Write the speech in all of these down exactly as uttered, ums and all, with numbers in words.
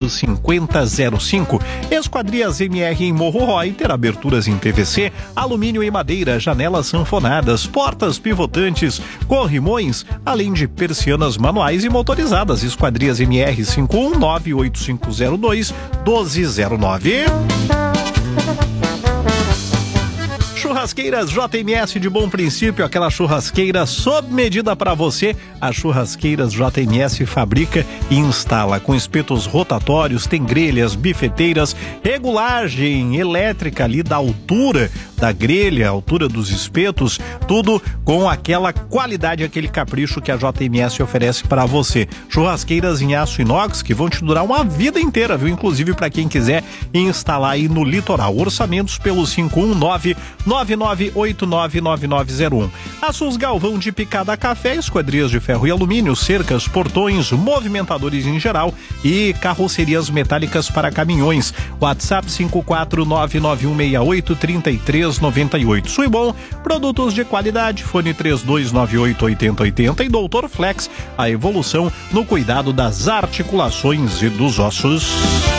cinquenta zero cinco. Esquadrias M R em Morro Reuter, aberturas em P V C, alumínio e madeira, janelas sanfonadas, portas pivotantes, corrimões, além de persianas manuais e motorizadas. Esquadrias M R cinco um nove oito cinco zero dois um dois zero nove. Churrasqueiras J M S de Bom Princípio, aquela churrasqueira sob medida para você. As churrasqueiras J M S fabrica e instala com espetos rotatórios, tem grelhas, bifeteiras, regulagem elétrica ali da altura da grelha, altura dos espetos, tudo com aquela qualidade, aquele capricho que a J M S oferece para você. Churrasqueiras em aço inox que vão te durar uma vida inteira, viu? Inclusive para quem quiser instalar aí no litoral. Orçamentos pelo cinco um nove nove nove oito nove nove nove zero um. Aços Galvão de Picada Café, esquadrias de ferro e alumínio, cercas, portões, movimentadores em geral e carrocerias metálicas para caminhões. WhatsApp cinco quatro nove nove um seis oito três três nove oito. Suibom, produtos de qualidade, fone três dois nove oito oito zero oito zero e Doutor Flex, a evolução no cuidado das articulações e dos ossos.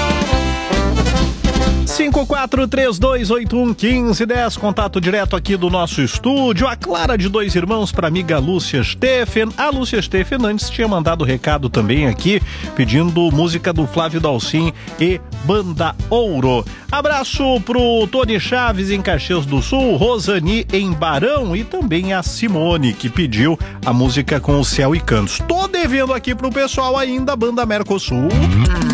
cinco quatro três dois oito um um cinco um zero, contato direto aqui do nosso estúdio. A Clara de Dois Irmãos para amiga Lúcia Steffen. A Lúcia Steffen antes tinha mandado recado também aqui, pedindo música do Flávio Dalcin e Banda Ouro. Abraço pro Tony Chaves em Caxias do Sul, Rosani em Barão e também a Simone, que pediu a música com o Céu e Cantos. Tô devendo aqui pro pessoal ainda, Banda Mercosul.